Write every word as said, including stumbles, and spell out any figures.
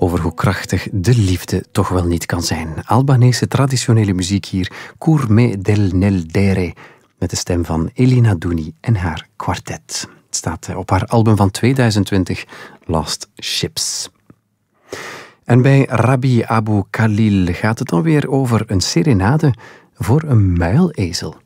over hoe krachtig de liefde toch wel niet kan zijn. Albanese traditionele muziek hier, Kurme del Neldere, met de stem van Elina Douni en haar kwartet. Het staat op haar album van tweeduizend twintig, Lost Ships. En bij Rabi Abu Khalil gaat het dan weer over een serenade voor een muilezel.